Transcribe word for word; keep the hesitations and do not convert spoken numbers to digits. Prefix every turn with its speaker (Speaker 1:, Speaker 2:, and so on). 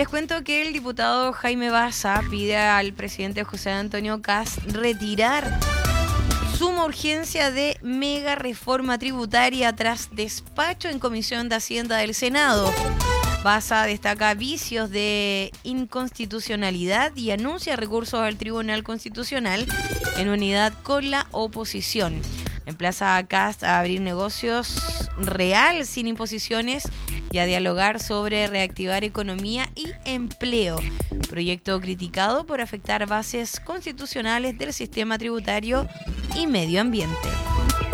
Speaker 1: les cuento que el diputado Jaime Baza pide al presidente José Antonio Kast retirar suma urgencia de mega reforma tributaria tras despacho en Comisión de Hacienda del Senado. Baza destaca vicios de inconstitucionalidad y anuncia recursos al Tribunal Constitucional en unidad con la oposición. Emplaza a Kast a abrir negocios real sin imposiciones y a dialogar sobre reactivar economía y empleo. Proyecto criticado por afectar bases constitucionales del sistema tributario y medio ambiente.